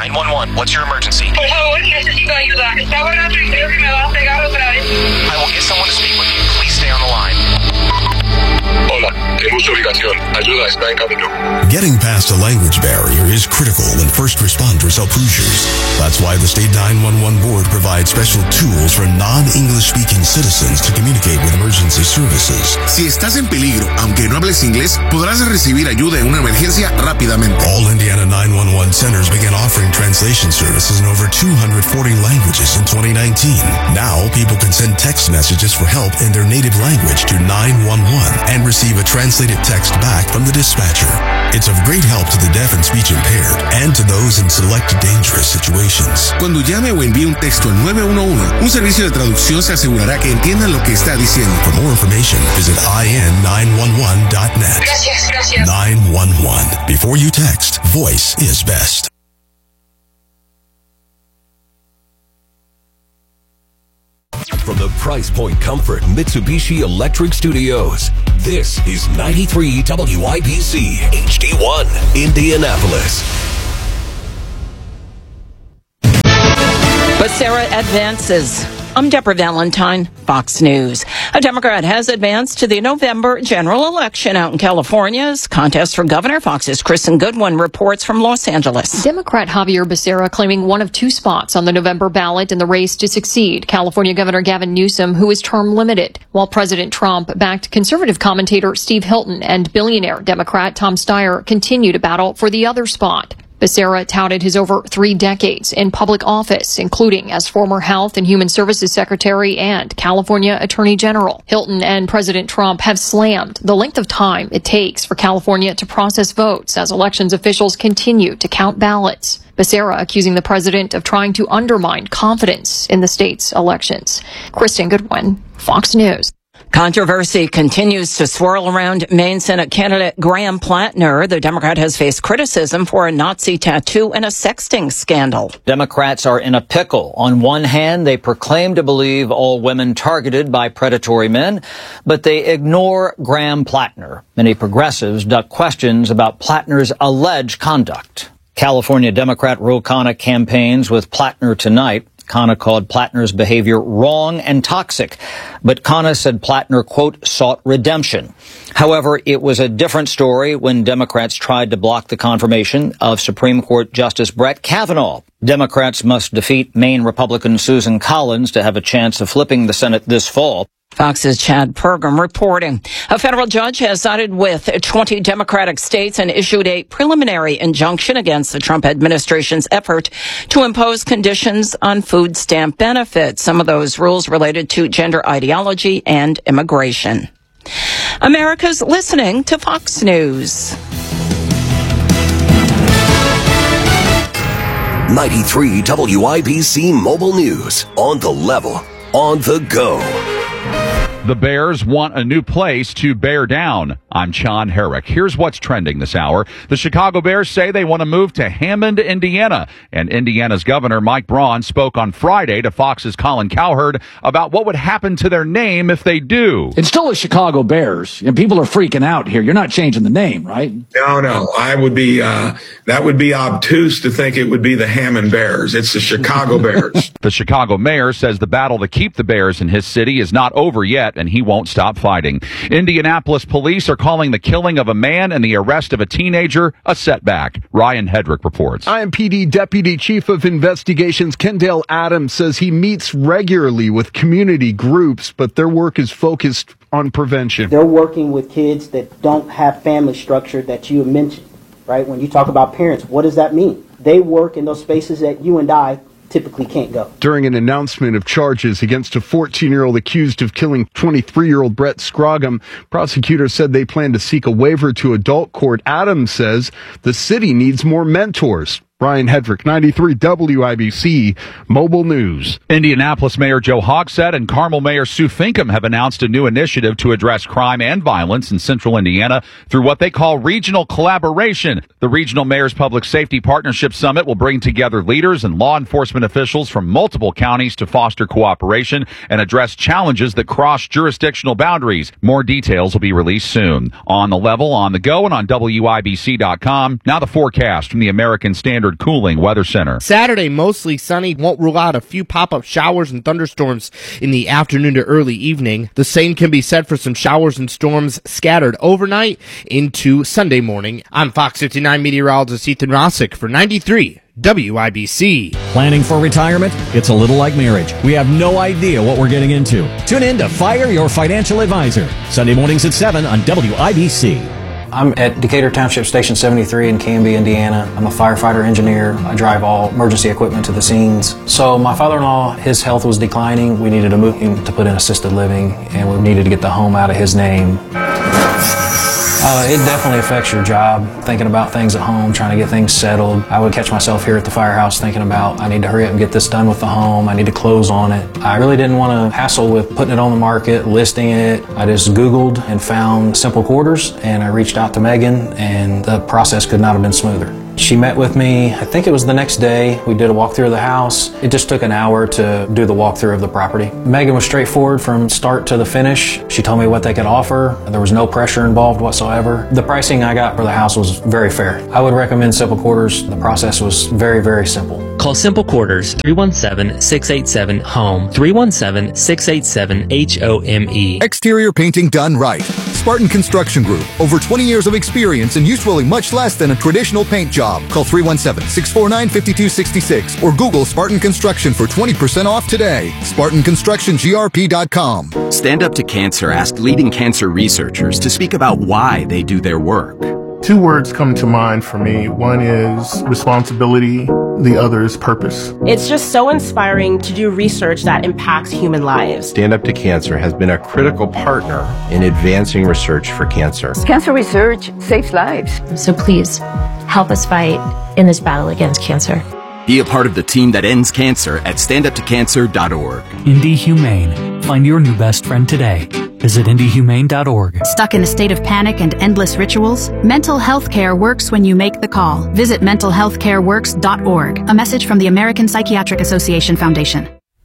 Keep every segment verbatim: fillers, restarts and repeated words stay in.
nine one one, what's your emergency? Por favor, necesito ayuda. Está volando y creo que me va a pegar otra vez. I will get someone to speak with you. Please stay on the line. Hola, tenemos ubicación. Ayuda está en camino. Getting past a language barrier is critical when first responders help Hoosiers. That's why the State nine one one Board provides special tools for non-English speaking citizens to communicate with emergency services. Si estás en peligro, aunque no hables inglés, podrás recibir ayuda en una emergencia rápidamente. All Indiana nine one one centers began offering translation services in over two hundred forty languages in twenty nineteen. Now, people can send text messages for help in their native language to nine one one and receive a translated text back from the dispatcher. It's of great help to the deaf and speech impaired and to those in select dangerous situations. Cuando llame o envíe un texto al nueve uno uno, un servicio de traducción se asegurará que entiendan lo que está diciendo. For more information, visit I N nine one one dot net. Gracias, gracias. nine one one. Before you text, voice is best. From the Price Point Comfort Mitsubishi Electric Studios, this is ninety-three W I B C H D one, Indianapolis. Becerra advances. I'm Deborah Valentine, Fox News. A Democrat has advanced to the November general election out in California's contest for governor. Fox's Kristen Goodwin reports from Los Angeles. Democrat Javier Becerra claiming one of two spots on the November ballot in the race to succeed California Governor Gavin Newsom, who is term limited, while President Trump backed conservative commentator Steve Hilton and billionaire Democrat Tom Steyer continue to battle for the other spot. Becerra touted his over three decades in public office, including as former Health and Human Services Secretary and California Attorney General. Hilton and President Trump have slammed the length of time it takes for California to process votes as elections officials continue to count ballots. Becerra accusing the president of trying to undermine confidence in the state's elections. Kristen Goodwin, Fox News. Controversy continues to swirl around Maine Senate candidate Graham Plattner. The Democrat has faced criticism for a Nazi tattoo and a sexting scandal. Democrats are in a pickle. On one hand, they proclaim to believe all women targeted by predatory men, but they ignore Graham Plattner. Many progressives duck questions about Plattner's alleged conduct. California Democrat Ro Khanna campaigns with Plattner tonight. Khanna called Plattner's behavior wrong and toxic, but Khanna said Plattner, quote, sought redemption. However, it was a different story when Democrats tried to block the confirmation of Supreme Court Justice Brett Kavanaugh. Democrats must defeat Maine Republican Susan Collins to have a chance of flipping the Senate this fall. Fox's Chad Pergram reporting. A federal judge has sided with twenty Democratic states and issued a preliminary injunction against the Trump administration's effort to impose conditions on food stamp benefits. Some of those rules related to gender ideology and immigration. America's listening to Fox News. ninety-three W I B C Mobile News. On the level, on the go. The Bears want a new place to bear down. I'm John Herrick. Here's what's trending this hour. The Chicago Bears say they want to move to Hammond, Indiana. And Indiana's Governor Mike Braun spoke on Friday to Fox's Colin Cowherd about what would happen to their name if they do. It's still the Chicago Bears, and people are freaking out here. You're not changing the name, right? No, no. I would be, uh, that would be obtuse to think it would be the Hammond Bears. It's the Chicago Bears. The Chicago mayor says the battle to keep the Bears in his city is not over yet, and he won't stop fighting. Indianapolis police are calling the killing of a man and the arrest of a teenager a setback. Ryan Hedrick reports. I M P D Deputy Chief of Investigations Kendall Adams says he meets regularly with community groups, but their work is focused on prevention. They're working with kids that don't have family structure that you mentioned, right? When you talk about parents, what does that mean? They work in those spaces that you and I typically can't go. During an announcement of charges against a fourteen-year-old accused of killing twenty-three-year-old Brett Scroggum, prosecutors said they plan to seek a waiver to adult court. Adams says the city needs more mentors. Ryan Hedrick, ninety-three W I B C Mobile News. Indianapolis Mayor Joe Hogsett and Carmel Mayor Sue Finkham have announced a new initiative to address crime and violence in central Indiana through what they call regional collaboration. The Regional Mayors Public Safety Partnership Summit will bring together leaders and law enforcement officials from multiple counties to foster cooperation and address challenges that cross jurisdictional boundaries. More details will be released soon. On the level, on the go, and on W I B C dot com. Now the forecast from the American Standard Standard Cooling Weather Center. Saturday, mostly sunny. Won't rule out a few pop-up showers and thunderstorms in the afternoon to early evening. The same can be said for some showers and storms scattered overnight into Sunday morning. I'm Fox fifty-nine meteorologist Ethan Rossick for ninety-three W I B C. Planning for retirement? It's a little like marriage. We have no idea what we're getting into. Tune in to Fire Your Financial Advisor, Sunday mornings at seven on W I B C. I'm at Decatur Township Station seventy-three in Canby, Indiana. I'm a firefighter engineer. I drive all emergency equipment to the scenes. So my father-in-law, his health was declining. We needed to move him to put in assisted living, and we needed to get the home out of his name. Uh, it definitely affects your job, thinking about things at home, trying to get things settled. I would catch myself here at the firehouse thinking about, I need to hurry up and get this done with the home. I need to close on it. I really didn't want to hassle with putting it on the market, listing it. I just Googled and found Simple Quarters, and I reached out to Megan, and the process could not have been smoother. She met with me, I think it was the next day. We did a walkthrough of the house. It just took an hour to do the walkthrough of the property. Megan was straightforward from start to the finish. She told me what they could offer. There was no pressure involved whatsoever. The pricing I got for the house was very fair. I would recommend Simple Quarters. The process was very, very simple. Call Simple Quarters three one seven, six eight seven, HOME, three one seven, six eight seven, H O M E. Exterior painting done right. Spartan Construction Group. Over twenty years of experience and usually much less than a traditional paint job. Call three one seven, six four nine, five two six six or Google Spartan Construction for twenty percent off today. Spartan Construction G R P dot com. Stand Up to Cancer asked leading cancer researchers to speak about why they do their work. Two words come to mind for me. One is responsibility, the other is purpose. It's just so inspiring to do research that impacts human lives. Stand Up to Cancer has been a critical partner in advancing research for cancer. Cancer research saves lives. So please, help us fight in this battle against cancer. Be a part of the team that ends cancer at stand up to cancer dot org. Indie Humane. Find your new best friend today. Visit indie humane dot org. Stuck in a state of panic and endless rituals? Mental health care works when you make the call. Visit mental health care works dot org. A message from the American Psychiatric Association Foundation.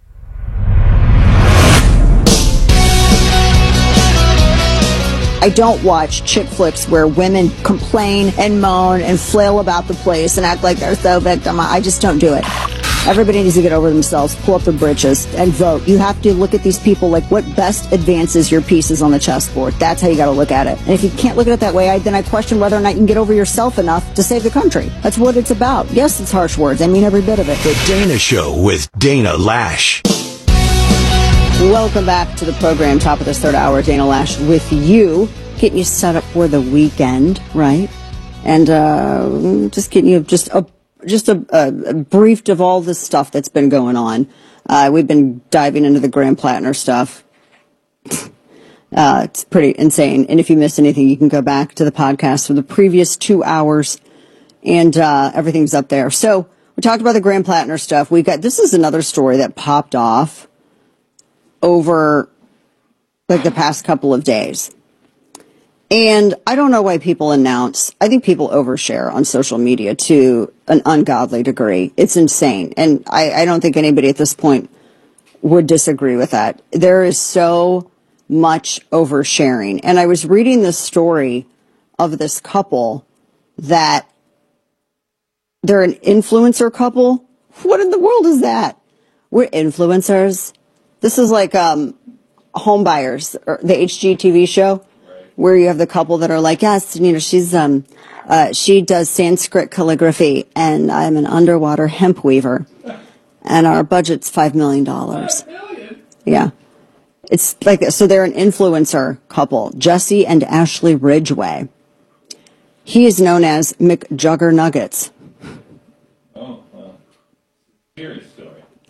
I don't watch chick flicks where women complain and moan and flail about the place and act like they're so victimized. I just don't do it. Everybody needs to get over themselves, pull up their britches, and vote. You have to look at these people like what best advances your pieces on the chessboard. That's how you got to look at it. And if you can't look at it that way, I, then I question whether or not you can get over yourself enough to save the country. That's what it's about. Yes, it's harsh words. I mean every bit of it. The Dana Show with Dana Lash. Welcome back to the program, top of this third hour. Dana Lash with you, getting you set up for the weekend, right? And uh, just getting you just a just a, a, a briefed of all this stuff that's been going on. Uh, we've been diving into the Graham Plattner stuff. Uh, it's pretty insane. And if you missed anything, you can go back to the podcast for the previous two hours, and uh, everything's up there. So we talked about the Graham Plattner stuff. We got this is another story that popped off over like the past couple of days. And I don't know why people announce, I think people overshare on social media to an ungodly degree. It's insane. And I, I don't think anybody at this point would disagree with that. There is so much oversharing. And I was reading this story of this couple that they're an influencer couple. What in the world is that? We're influencers. This is like um, Home Buyers, or the H G T V show, where you have the couple that are like, yes, you know, she's um, uh, she does Sanskrit calligraphy, and I'm an underwater hemp weaver, and our budget's five million dollars. Yeah, it's like so. They're an influencer couple, Jesse and Ashley Ridgway. He is known as McJuggernuggets. Oh, well, serious story.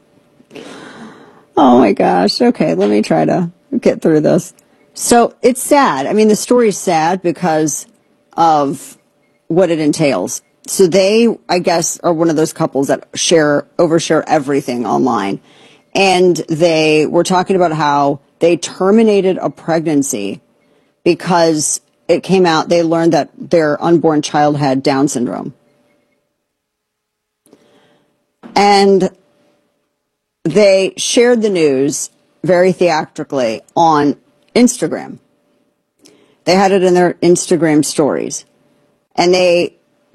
Oh my gosh. Okay, let me try to get through this. So it's sad. I mean, the story is sad because of what it entails. So they, I guess, are one of those couples that share, overshare everything online. And they were talking about how they terminated a pregnancy because it came out, they learned that their unborn child had Down syndrome. And they shared the news very theatrically on Instagram. They had it in their Instagram stories. And they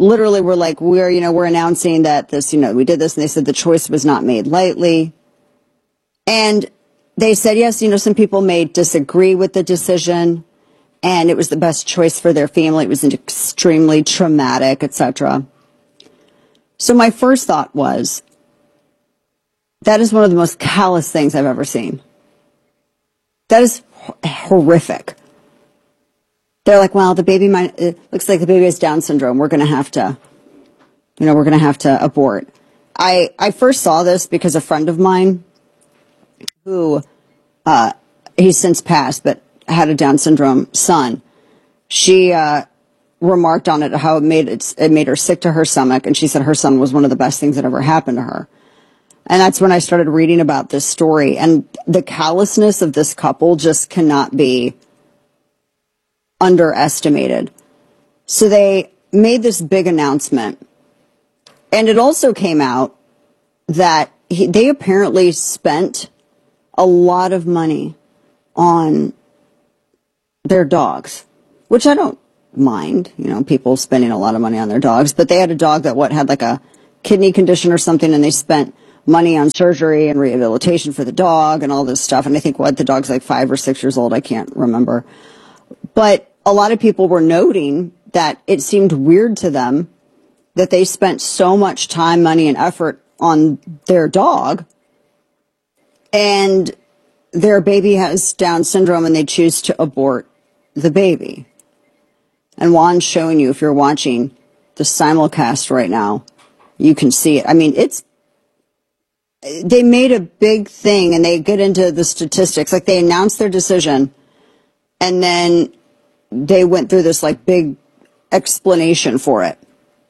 literally were like, we're, you know, we're announcing that this, you know, we did this, and they said the choice was not made lightly. And they said, yes, you know, some people may disagree with the decision, and it was the best choice for their family. It was extremely traumatic, et cetera. So my first thought was, that is one of the most callous things I've ever seen. That is horrific. They're like, well, the baby might, it looks like the baby has Down syndrome. We're going to have to, you know, we're going to have to abort. I, I first saw this because a friend of mine who, uh, he's since passed, but had a Down syndrome son. She, uh, remarked on it, how it made it, it made her sick to her stomach. And she said her son was one of the best things that ever happened to her. And that's when I started reading about this story, and the callousness of this couple just cannot be underestimated. So they made this big announcement, and it also came out that he, they apparently spent a lot of money on their dogs, which I don't mind, you know, people spending a lot of money on their dogs, but they had a dog that what had like a kidney condition or something, and they spent money on surgery and rehabilitation for the dog and all this stuff. And I think what the dog's like five or six years old. I can't remember. But a lot of people were noting that it seemed weird to them that they spent so much time, money, and effort on their dog, and their baby has Down syndrome, and they choose to abort the baby. And Juan's showing you, if you're watching the simulcast right now, you can see it. I mean, it's, they made a big thing, and they get into the statistics. Like, they announced their decision, and then they went through this like big explanation for it.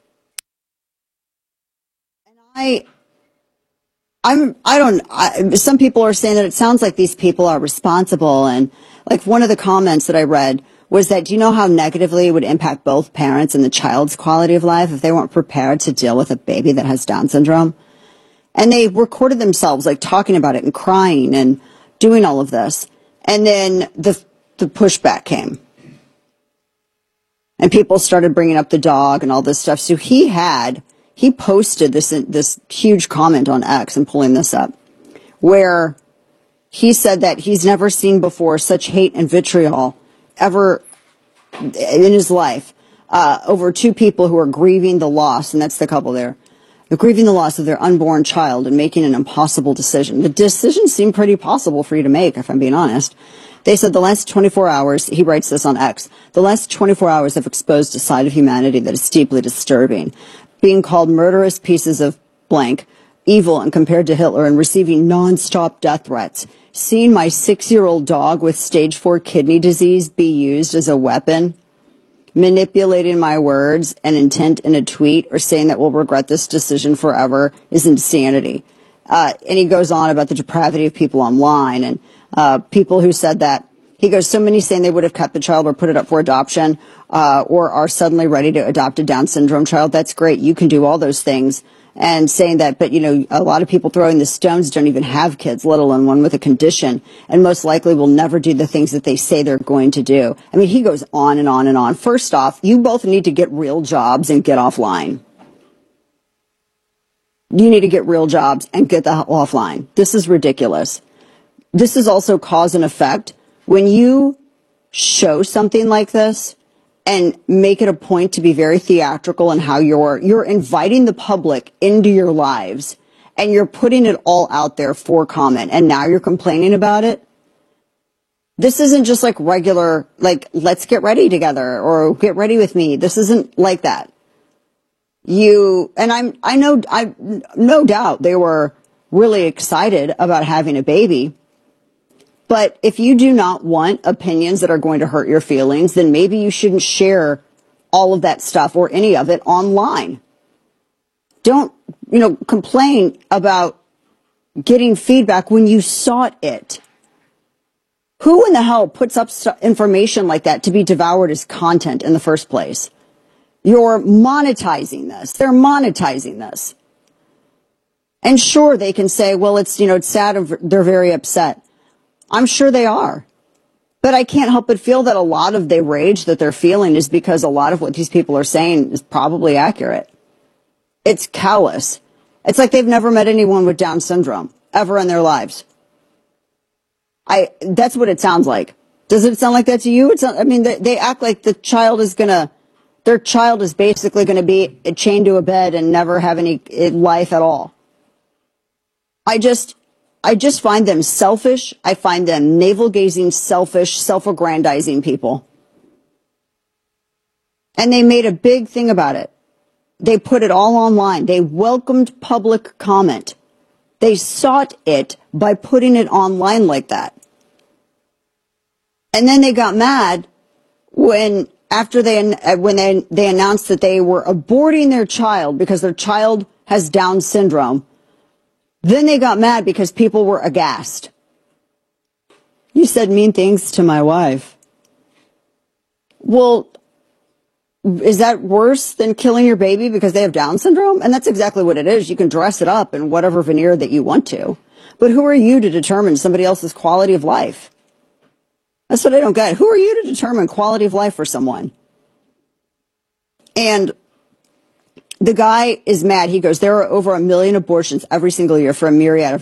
And I, I'm, I don't, I, some people are saying that it sounds like these people are responsible. And like one of the comments that I read was that, do you know how negatively it would impact both parents and the child's quality of life if they weren't prepared to deal with a baby that has Down syndrome? And they recorded themselves like talking about it and crying and doing all of this. And then the the pushback came. And people started bringing up the dog and all this stuff. So he had, he posted this this huge comment on X, and pulling this up, where he said that he's never seen before such hate and vitriol ever in his life uh, over two people who are grieving the loss, and that's the couple there. They're grieving the loss of their unborn child and making an impossible decision. The decision seemed pretty possible for you to make, if I'm being honest. They said the last twenty-four hours, he writes this on X, the last twenty-four hours have exposed a side of humanity that is deeply disturbing. Being called murderous pieces of blank, evil and compared to Hitler, and receiving non-stop death threats. Seeing my six-year-old dog with stage four kidney disease be used as a weapon. Manipulating my words and intent in a tweet, or saying that we'll regret this decision forever, is insanity. Uh, and he goes on about the depravity of people online, and uh, people who said that. He goes, so many saying they would have kept the child or put it up for adoption, uh, or are suddenly ready to adopt a Down syndrome child. That's great. You can do all those things. And saying that, but, you know, a lot of people throwing the stones don't even have kids, let alone one with a condition, and most likely will never do the things that they say they're going to do. I mean, he goes on and on and on. First off, you both need to get real jobs and get offline. You need to get real jobs and get the hell offline. This is ridiculous. This is also cause and effect. When you show something like this and make it a point to be very theatrical in how you're you're inviting the public into your lives, and you're putting it all out there for comment, and now you're complaining about it. This isn't just like regular, like, let's get ready together or get ready with me. This isn't like that. You, and I'm, I know, I, no doubt they were really excited about having a baby. But if you do not want opinions that are going to hurt your feelings, then maybe you shouldn't share all of that stuff or any of it online. Don't, you know, complain about getting feedback when you sought it. Who in the hell puts up st- information like that to be devoured as content in the first place? You're monetizing this. They're monetizing this. And sure, they can say, well, it's, you know, it's sad and they're very upset. I'm sure they are. But I can't help but feel that a lot of the rage that they're feeling is because a lot of what these people are saying is probably accurate. It's callous. It's like they've never met anyone with Down syndrome ever in their lives. I, that's what it sounds like. Does it sound like that to you? It's not, I mean, they, they act like the child is gonna, their child is basically gonna be chained to a bed and never have any life at all. I just, I just find them selfish. I find them navel-gazing, selfish, self-aggrandizing people. And they made a big thing about it. They put it all online. They welcomed public comment. They sought it by putting it online like that. And then they got mad when, after they, when they, they announced that they were aborting their child because their child has Down syndrome. Then they got mad because people were aghast. You said mean things to my wife. Well, is that worse than killing your baby because they have Down syndrome? And that's exactly what it is. You can dress it up in whatever veneer that you want to. But who are you to determine somebody else's quality of life? That's what I don't get. Who are you to determine quality of life for someone? And the guy is mad. He goes, there are over a million abortions every single year for a myriad of